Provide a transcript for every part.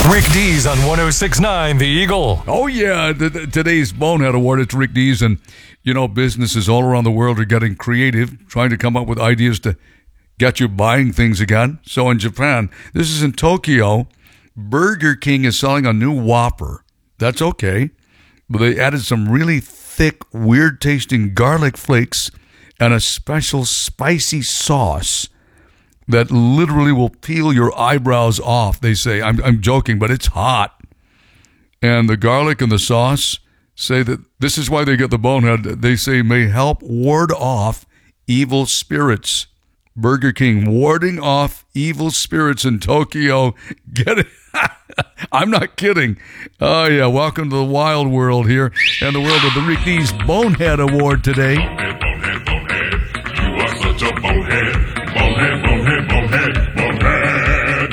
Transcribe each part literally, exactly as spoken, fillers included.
Rick Dees on one oh six point nine The Eagle. Oh, yeah. The, the, today's Bonehead Award, it's Rick Dees. And, you know, businesses all around the world are getting creative, trying to come up with ideas to get you buying things again. So in Japan, this is in Tokyo, Burger King is selling a new Whopper. That's okay. But they added some really thick, weird-tasting garlic flakes and a special spicy sauce that literally will peel your eyebrows off, they say. I'm, I'm joking, but it's hot. And the garlic and the sauce say that this is why they get the Bonehead. They say may help ward off evil spirits. Burger King warding off evil spirits in Tokyo. Get it? I'm not kidding. Oh, yeah. Welcome to the wild world here and the world of the Rick Dees Bonehead Award today. Bonehead, bonehead, bonehead. You are such a bonehead. Bonehead, bonehead, bonehead, bonehead.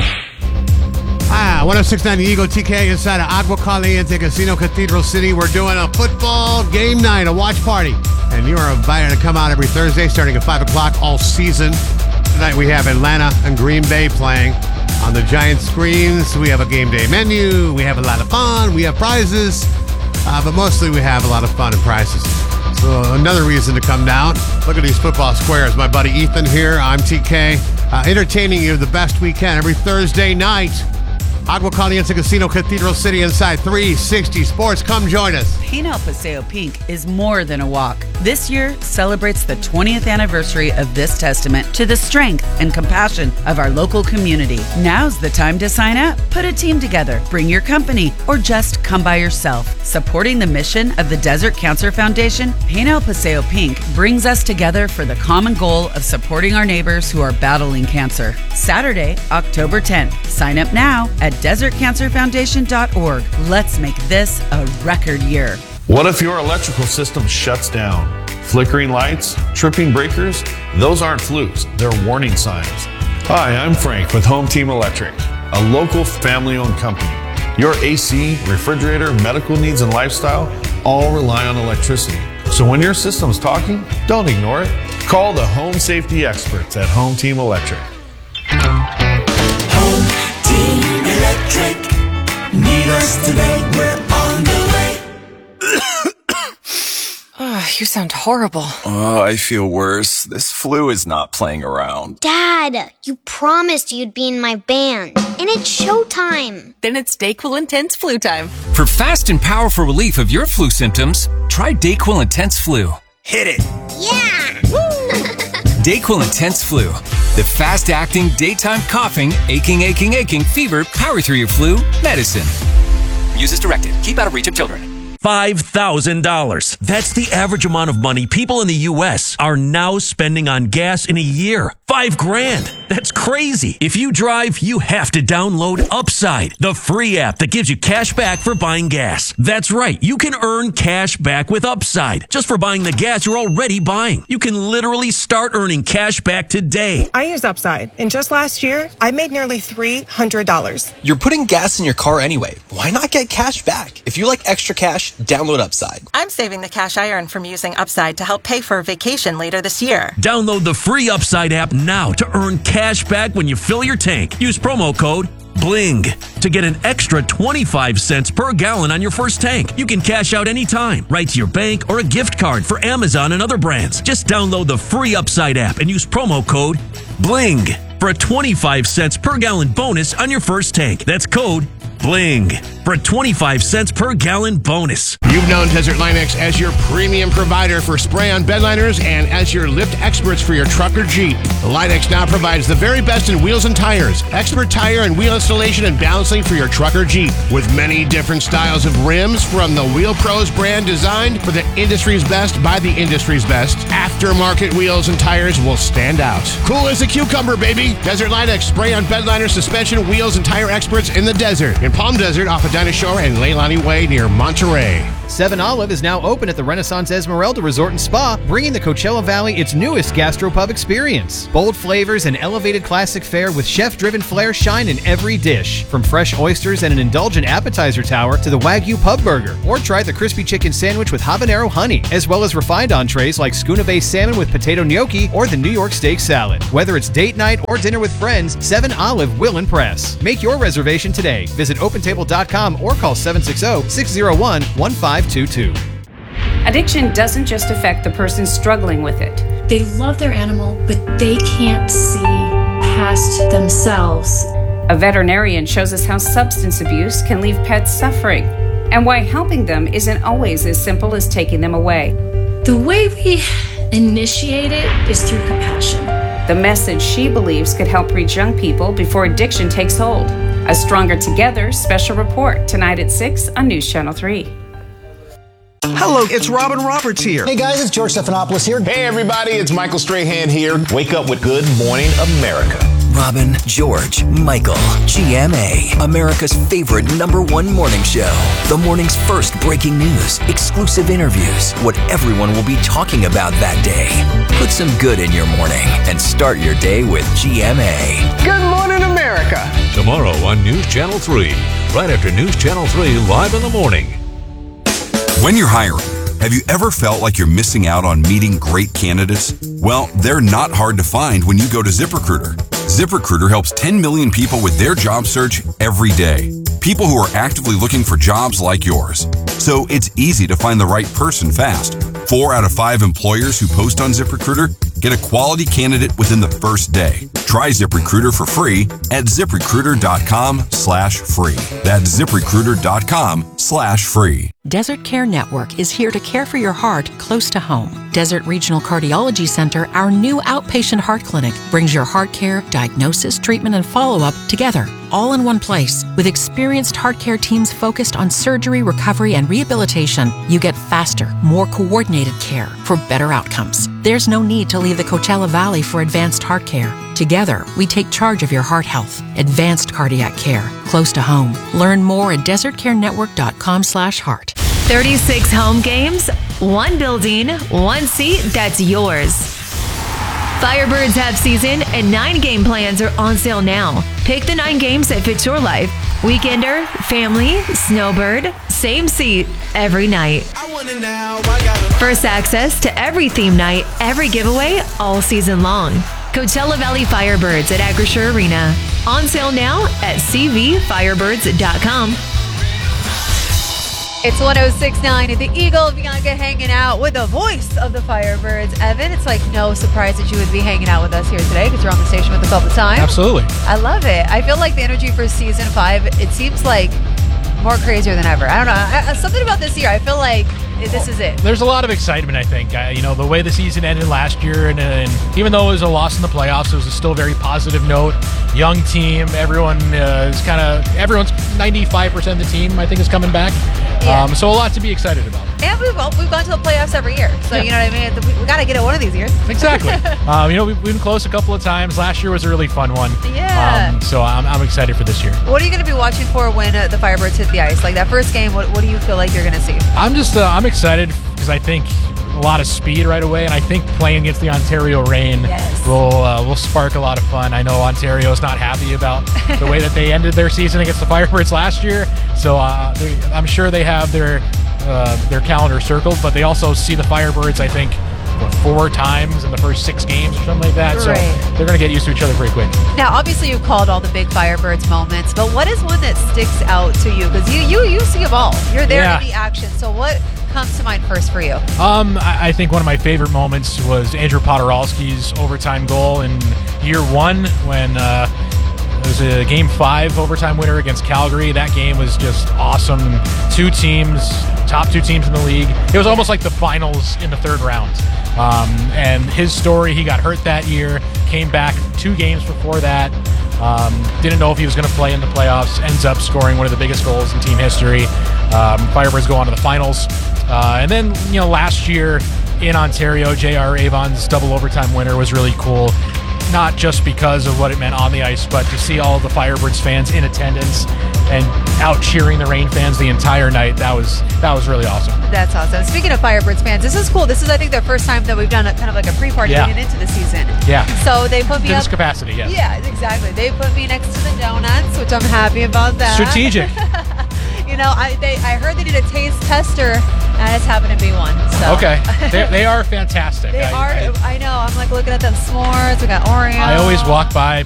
Ah, one oh six point nine The Eagle, T K inside of Agua Caliente Casino Cathedral City. We're doing a football game night, a watch party. And you are invited to come out every Thursday starting at five o'clock all season. Tonight we have Atlanta and Green Bay playing on the giant screens. We have a game day menu. We have a lot of fun. We have prizes. Uh, but mostly we have a lot of fun and prizes. So another reason to come down. Look at these football squares. My buddy Ethan here. I'm T K. Uh, entertaining you the best we can every Thursday night. Agua Caliente Casino Cathedral City inside three sixty Sports. Come join us. Pain El Paseo Pink is more than a walk. This year celebrates the twentieth anniversary of this testament to the strength and compassion of our local community. Now's the time to sign up. Put a team together, bring your company, or just come by yourself. Supporting the mission of the Desert Cancer Foundation, Pain El Paseo Pink brings us together for the common goal of supporting our neighbors who are battling cancer. Saturday, October tenth. Sign up now at desert cancer foundation dot org. Let's make this a record year. What if your electrical system shuts down? Flickering lights, tripping breakers, those aren't flukes, they're warning signs. Hi, I'm Frank with Home Team Electric, a local family-owned company. Your A C, refrigerator, medical needs, and lifestyle all rely on electricity. So when your system's talking, don't ignore it. Call the home safety experts at Home Team Electric. Home Team Electric. Need us today, we're on the way. Oh, you sound horrible. Oh, I feel worse. This flu is not playing around. Dad, you promised you'd be in my band. And it's showtime. Then it's DayQuil Intense Flu time. For fast and powerful relief of your flu symptoms, try DayQuil Intense Flu. Hit it. Yeah! DayQuil Intense Flu. The fast-acting, daytime coughing, aching, aching, aching, fever, power through your flu medicine. Use as directed. Keep out of reach of children. five thousand dollars. That's the average amount of money people in the U S are now spending on gas in a year. Five grand. That's crazy. If you drive, you have to download Upside, the free app that gives you cash back for buying gas. That's right. You can earn cash back with Upside just for buying the gas you're already buying. You can literally start earning cash back today. I use Upside, and just last year, I made nearly three hundred dollars. You're putting gas in your car anyway. Why not get cash back? If you like extra cash, download Upside. I'm saving the cash I earn from using Upside to help pay for a vacation later this year. Download the free Upside app now to earn cash back when you fill your tank. Use promo code BLING to get an extra twenty-five cents per gallon on your first tank. You can cash out anytime, right to your bank or a gift card for Amazon and other brands. Just download the free Upside app and use promo code BLING for a twenty-five cents per gallon bonus on your first tank. That's code BLING for a twenty-five cents per gallon bonus. You've known Desert Line-X as your premium provider for spray-on bedliners and as your lift experts for your truck or Jeep. Line-X now provides the very best in wheels and tires, expert tire and wheel installation and balancing for your truck or Jeep. With many different styles of rims from the Wheel Pros brand designed for the industry's best by the industry's best, aftermarket wheels and tires will stand out. Cool as a cucumber, baby. Desert Line-X spray-on bedliner, suspension, wheels, and tire experts in the desert. In Palm Desert off of Dinah Shore and Leilani Way near Monterey. Seven Olive is now open at the Renaissance Esmeralda Resort and Spa, bringing the Coachella Valley its newest gastropub experience. Bold flavors and elevated classic fare with chef-driven flair shine in every dish. From fresh oysters and an indulgent appetizer tower to the Wagyu pub burger. Or try the crispy chicken sandwich with habanero honey, as well as refined entrees like Schooner Bay salmon with potato gnocchi or the New York steak salad. Whether it's date night or dinner with friends, Seven Olive will impress. Make your reservation today. Visit open table dot com or call seven six zero, six zero one, one five two two. Addiction doesn't just affect the person struggling with it. They love their animal, but they can't see past themselves. A veterinarian shows us how substance abuse can leave pets suffering and why helping them isn't always as simple as taking them away. The way we initiate it is through compassion. The message she believes could help reach young people before addiction takes hold. A Stronger Together special report tonight at six on News Channel three. Hello, it's Robin Roberts here. Hey guys, it's George Stephanopoulos here. Hey everybody, it's Michael Strahan here. Wake up with Good Morning America. Robin, George, Michael, G M A, America's favorite number one morning show. The morning's first breaking news, exclusive interviews, what everyone will be talking about that day. Put some good in your morning and start your day with G M A. Good Morning America. Tomorrow on News Channel three, right after News Channel three Live in the Morning. When you're hiring, have you ever felt like you're missing out on meeting great candidates? Well, they're not hard to find when you go to ZipRecruiter. ZipRecruiter helps ten million people with their job search every day. People who are actively looking for jobs like yours. So it's easy to find the right person fast. Four out of five employers who post on ZipRecruiter get a quality candidate within the first day. Try ZipRecruiter for free at ZipRecruiter.com slash free. That's ZipRecruiter.com slash free. Desert Care Network is here to care for your heart close to home. Desert Regional Cardiology Center, our new outpatient heart clinic, brings your heart care, diagnosis, treatment, and follow-up together, all in one place. With experienced heart care teams focused on surgery, recovery, and rehabilitation, you get faster, more coordinated care for better outcomes. There's no need to leave the Coachella Valley for advanced heart care. Together, we take charge of your heart health. Advanced cardiac care, close to home. Learn more at desertcarenetwork.com slash heart. thirty-six home games, one building, one seat that's yours. Firebirds have season and nine game plans are on sale now. Pick the nine games that fit your life. Weekender, family, snowbird, same seat every night. First access to every theme night, every giveaway all season long. Coachella Valley Firebirds at Acrisure Arena. On sale now at c v firebirds dot com. It's one oh six point nine at the Eagle. Bianca hanging out with the voice of the Firebirds. Evan, it's like no surprise that you would be hanging out with us here today because you're on the station with us all the time. Absolutely. I love it. I feel like the energy for season five, it seems like more crazier than ever. I don't know. I, something about this year, I feel like this is it. There's a lot of excitement, I think. I, you know, the way the season ended last year, and, and even though it was a loss in the playoffs, it was a still very positive note. Young team, everyone uh, is kind of, everyone's ninety-five percent of the team, I think, is coming back. Yeah. Um, so a lot to be excited about. And we've, we've gone to the playoffs every year. So, yeah. You know what I mean? We, we got to get it one of these years. Exactly. um, you know, we've been close a couple of times. Last year was a really fun one. Yeah. Um, so I'm, I'm excited for this year. What are you going to be watching for when uh, the Firebirds hit the ice? Like that first game, what, what do you feel like you're going to see? I'm just, uh, I'm excited because I think a lot of speed right away, and I think playing against the Ontario Reign yes. will uh, will spark a lot of fun. I know Ontario is not happy about the way that they ended their season against the Firebirds last year, so uh, I'm sure they have their uh, their calendar circled, but they also see the Firebirds, I think, what, four times in the first six games or something like that, right. So they're going to get used to each other pretty quick. Now, obviously, you've called all the big Firebirds moments, but what is one that sticks out to you? Because you, you, you see them all. You're there yeah. in the action, so what comes to mind first for you? Um, I, I think one of my favorite moments was Andrew Podorowski's overtime goal in year one when uh, it was a game five overtime winner against Calgary. That game was just awesome. Two teams, top two teams in the league. It was almost like the finals in the third round. Um, and his story, he got hurt that year, came back two games before that. Um, didn't know if he was going to play in the playoffs, ends up scoring one of the biggest goals in team history. Um, Firebirds go on to the finals. Uh, and then, you know, last year in Ontario, J R Avon's double overtime winner was really cool. not just because of what it meant on the ice, but to see all the Firebirds fans in attendance and out cheering the Reign fans the entire night. That was that was really awesome. That's awesome. Speaking of Firebirds fans, this is cool. This is, I think, the first time that we've done a, kind of like a pre-party Yeah. leading into the season. Yeah. So they put me To up. this capacity, yes. Yeah, exactly. They put me next to the donuts, which I'm happy about that. Strategic. You know, I they I heard they did a taste tester, and I just happened to be one. So. Okay. They, they are fantastic. They I, are. I, I know. I'm like looking at them s'mores. We got Oreo. I always walk by